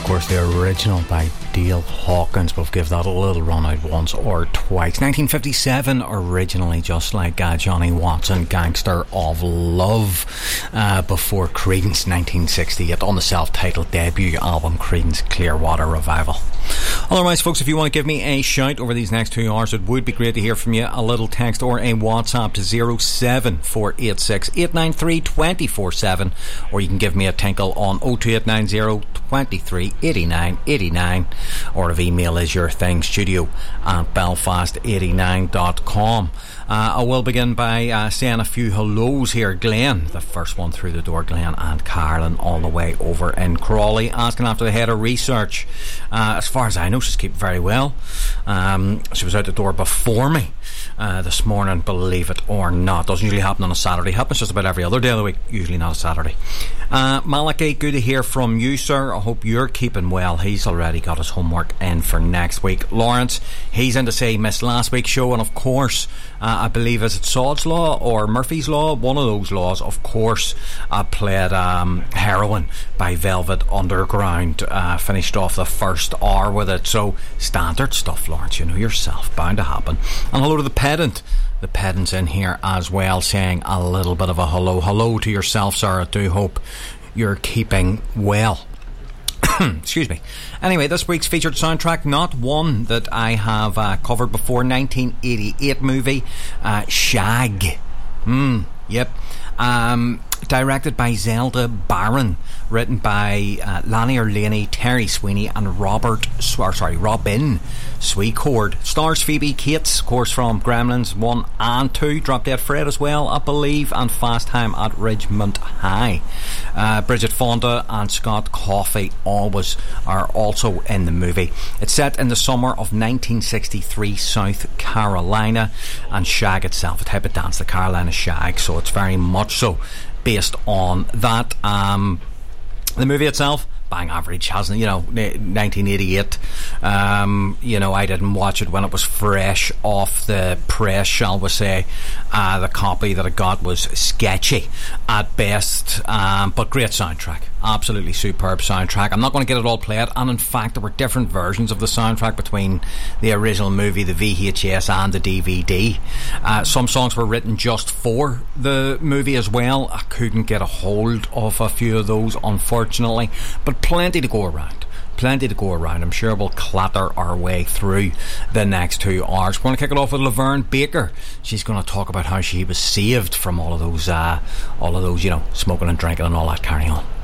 course, the original by Dale Hawkins, but we'll give that a little run out once or twice. 1957, originally just like Johnny Watson, Gangster of Love, before Creedence 1968 on the self-titled debut album Creedence Clearwater Revival. Otherwise, folks, if you want to give me a shout over these next 2 hours, it would be great to hear from you. A little text or a WhatsApp to 07486 893 247, or you can give me a tinkle on 02890 23 89 89, or if email is your thing, studio@belfast89.com. I will begin by saying a few hellos here. Glenn, the first one through the door, Glenn and Carolyn, all the way over in Crawley, asking after the head of research. As far as I know, she's keeping very well. She was out the door before me this morning, believe it or not. Doesn't usually happen on a Saturday. Happens just about every other day of the week, usually not a Saturday. Malachi, good to hear from you, sir. I hope you're keeping well. He's already got his homework in for next week. Lawrence, he's in to say he missed last week's show, and of course, I believe, is it Sod's Law or Murphy's Law? One of those laws, of course. I played Heroin by Velvet Underground. Finished off the first hour with it. So, standard stuff, Lawrence, you know yourself. Bound to happen. And hello to the pedant. The pedant's in here as well, saying a little bit of a hello. Hello to yourself, sir. I do hope you're keeping well. Excuse me. Anyway, this week's featured soundtrack, not one that I have covered before. 1988 movie, Shag. Yep. Directed by Zelda Barron, written by Lanier Laney, Terry Sweeney, and Robin Sweecord. Stars Phoebe Cates, of course, from Gremlins 1 and 2. Drop Dead Fred as well, I believe, and Fast Time at Ridgemont High. Bridget Fonda and Scott Coffey are also in the movie. It's set in the summer of 1963, South Carolina, and Shag itself, a type of dance, the Carolina Shag, so it's very much so based on that. The movie itself, bang average, hasn't it? 1988. I didn't watch it when it was fresh off the press, shall we say. The copy that I got was sketchy at best, but great soundtrack. Absolutely superb soundtrack. I'm not going to get it all played, and in fact there were different versions of the soundtrack between the original movie, the VHS, and the DVD. Some songs were written just for the movie as well. I couldn't get a hold of a few of those, unfortunately, but plenty to go around. I'm sure we'll clatter our way through the next 2 hours. We're going to kick it off with Laverne Baker. She's going to talk about how she was saved from all of those, smoking and drinking and all that. Carry on.